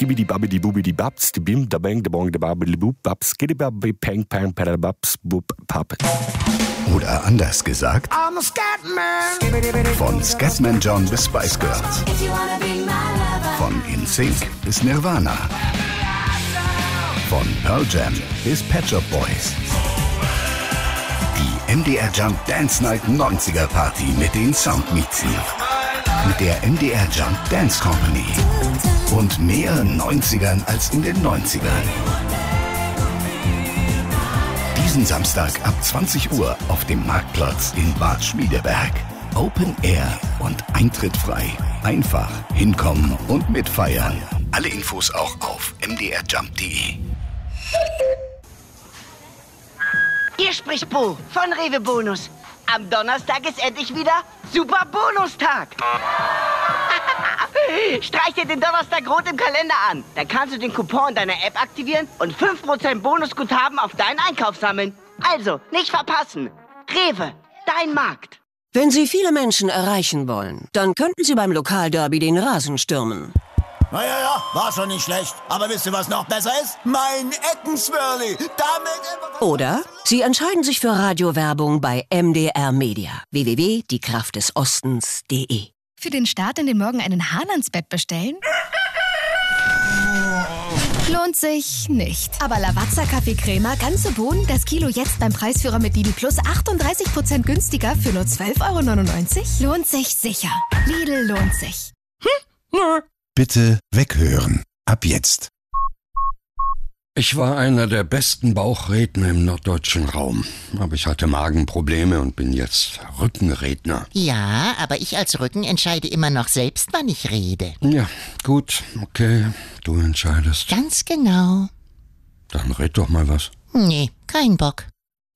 skibidi babidi bubidi babs, die bim, da bang, da bong, da babidi bub, babs, skiddy babbi, pang, pang, padababs, bub, pap. Oder anders gesagt, von Scatman John bis Spice Girls, von NSYNC bis Nirvana, von Pearl Jam bis Pet Shop Boys. Die MDR Jump Dance Night 90er Party mit den Soundmixen. Mit der MDR Jump Dance Company. Und mehr 90ern als in den 90ern. Diesen Samstag ab 20 Uhr auf dem Marktplatz in Bad Schmiedeberg. Open Air und Eintritt frei. Einfach hinkommen und mitfeiern. Alle Infos auch auf mdrjump.de. Hier spricht Bo von Rewe Bonus. Am Donnerstag ist endlich wieder Super Bonustag. Streich dir den Donnerstag rot im Kalender an. Dann kannst du den Coupon in deiner App aktivieren und 5% Bonusguthaben auf deinen Einkauf sammeln. Also, nicht verpassen. Rewe, dein Markt. Wenn Sie viele Menschen erreichen wollen, dann könnten Sie beim Lokalderby den Rasen stürmen. Ja, war schon nicht schlecht. Aber wisst ihr, was noch besser ist? Mein Eckenswirli. Damit... Oder Sie entscheiden sich für Radiowerbung bei MDR Media. www.diekraftdesostens.de. Für den Start in den Morgen einen Hahn ans Bett bestellen? Lohnt sich nicht. Aber Lavazza Kaffee-Crema, ganze Bohnen, das Kilo jetzt beim Preisführer mit Lidl Plus 38% günstiger für nur 12,99 €? Lohnt sich sicher. Lidl lohnt sich. Nö. Bitte weghören. Ab jetzt. Ich war einer der besten Bauchredner im norddeutschen Raum. Aber ich hatte Magenprobleme und bin jetzt Rückenredner. Ja, aber ich als Rücken entscheide immer noch selbst, wann ich rede. Ja, gut, okay, du entscheidest. Ganz genau. Dann red doch mal was. Nee, kein Bock.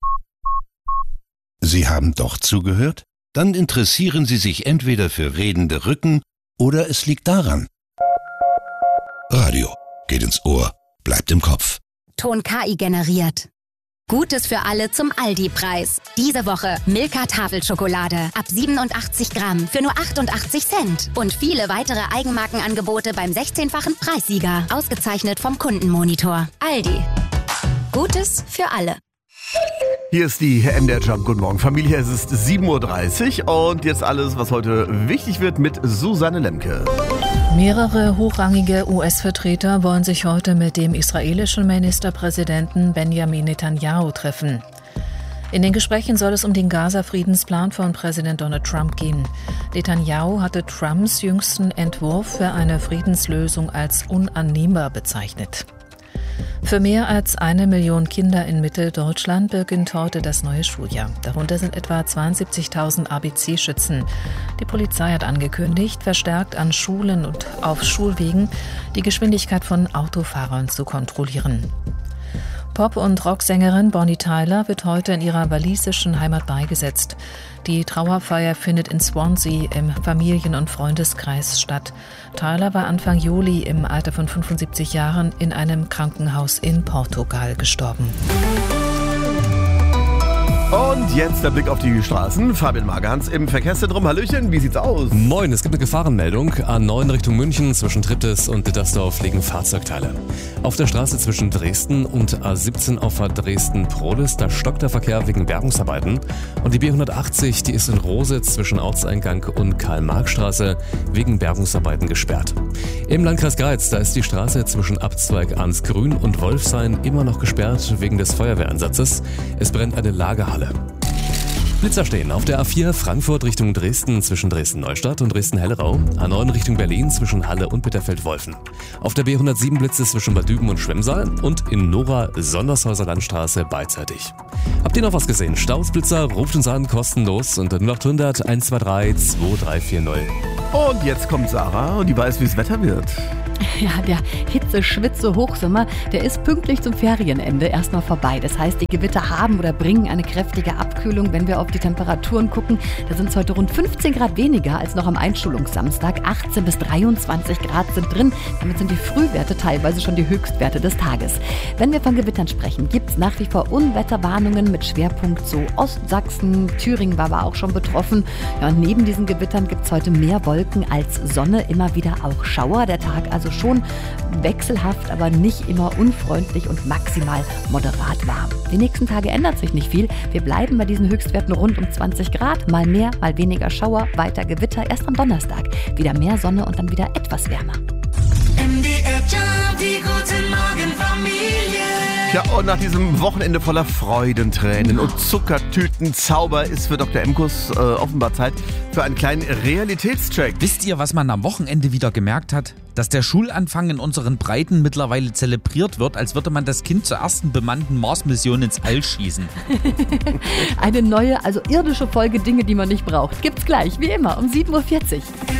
Sie haben doch zugehört? Dann interessieren Sie sich entweder für redende Rücken oder es liegt daran. Radio geht ins Ohr, bleibt im Kopf. Ton KI generiert. Gutes für alle zum Aldi-Preis. Diese Woche Milka Tafelschokolade ab 87 Gramm für nur 88 Cent. Und viele weitere Eigenmarkenangebote beim 16-fachen Preissieger. Ausgezeichnet vom Kundenmonitor. Aldi. Gutes für alle. Hier ist die MDR Jump. Guten Morgen, Familie. Es ist 7:30 Uhr und jetzt alles, was heute wichtig wird mit Susanne Lemke. Mehrere hochrangige US-Vertreter wollen sich heute mit dem israelischen Ministerpräsidenten Benjamin Netanyahu treffen. In den Gesprächen soll es um den Gaza-Friedensplan von Präsident Donald Trump gehen. Netanyahu hatte Trumps jüngsten Entwurf für eine Friedenslösung als unannehmbar bezeichnet. Für mehr als 1 Million Kinder in Mitteldeutschland beginnt heute das neue Schuljahr. Darunter sind etwa 72.000 ABC-Schützen. Die Polizei hat angekündigt, verstärkt an Schulen und auf Schulwegen die Geschwindigkeit von Autofahrern zu kontrollieren. Pop- und Rocksängerin Bonnie Tyler wird heute in ihrer walisischen Heimat beigesetzt. Die Trauerfeier findet in Swansea im Familien- und Freundeskreis statt. Tyler war Anfang Juli im Alter von 75 Jahren in einem Krankenhaus in Portugal gestorben. Und jetzt der Blick auf die Straßen. Fabian Magerhans im Verkehrszentrum. Hallöchen, wie sieht's aus? Moin, es gibt eine Gefahrenmeldung. A9 Richtung München zwischen Triptis und Dittersdorf liegen Fahrzeugteile. Auf der Straße zwischen Dresden und A17 auf Dresden-Prohlis, da stockt der Verkehr wegen Bergungsarbeiten. Und die B180, die ist in Rose zwischen Ortseingang und Karl-Marx-Straße wegen Bergungsarbeiten gesperrt. Im Landkreis Greiz, da ist die Straße zwischen Abzweig Arnsgrün und Wolfshain immer noch gesperrt wegen des Feuerwehreinsatzes. Es brennt eine Lagerhalle. Blitzer stehen auf der A4 Frankfurt Richtung Dresden zwischen Dresden-Neustadt und Dresden-Hellerau. A9 Richtung Berlin zwischen Halle und Bitterfeld-Wolfen. Auf der B107 Blitze zwischen Bad Düben und Schwemmsaal und in Nora Sondershäuser Landstraße beidseitig. Habt ihr noch was gesehen? Stausblitzer ruft uns an, kostenlos unter 0800 123 2340. Und jetzt kommt Sarah und die weiß, wie das Wetter wird. Ja, der Hitze-Schwitze-Hochsommer, der ist pünktlich zum Ferienende erstmal vorbei. Das heißt, die Gewitter haben oder bringen eine kräftige Abkühlung. Wenn wir auf die Temperaturen gucken, da sind es heute rund 15 Grad weniger als noch am Einschulungssamstag. 18 bis 23 Grad sind drin. Damit sind die Frühwerte teilweise schon die Höchstwerte des Tages. Wenn wir von Gewittern sprechen, gibt es nach wie vor Unwetterwarnungen mit Schwerpunkt so Ostsachsen. Thüringen war aber auch schon betroffen. Ja, und neben diesen Gewittern gibt es heute mehr Wolken als Sonne, immer wieder auch Schauer. Der Tag also also schon wechselhaft, aber nicht immer unfreundlich und maximal moderat warm. Die nächsten Tage ändert sich nicht viel. Wir bleiben bei diesen Höchstwerten rund um 20 Grad, mal mehr, mal weniger Schauer, weiter Gewitter. Erst am Donnerstag wieder mehr Sonne und dann wieder etwas wärmer. MDR Jump, die gute Morgenfamilie. Ja, und nach diesem Wochenende voller Freudentränen und Zuckertütenzauber ist für Dr. Emkus offenbar Zeit für einen kleinen Realitätscheck. Wisst ihr, was man am Wochenende wieder gemerkt hat? Dass der Schulanfang in unseren Breiten mittlerweile zelebriert wird, als würde man das Kind zur ersten bemannten Mars-Mission ins All schießen. Eine neue, also irdische Folge Dinge, die man nicht braucht. Gibt's gleich, wie immer, um 7.40 Uhr.